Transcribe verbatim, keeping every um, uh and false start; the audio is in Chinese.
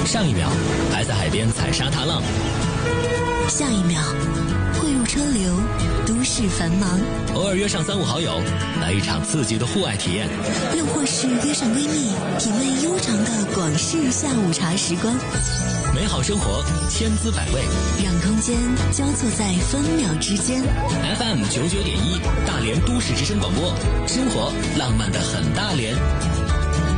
上一秒还在海边踩沙踏浪， 下一秒汇入车流，都市繁忙。 偶尔约上三五好友，来一场刺激的户外体验， 又或是约上闺蜜，品味悠长的广式下午茶时光。 美好生活千滋百味， 让空间交错在分秒之间。 F M 九九点一，大连都市之声广播，生活浪漫的很大连。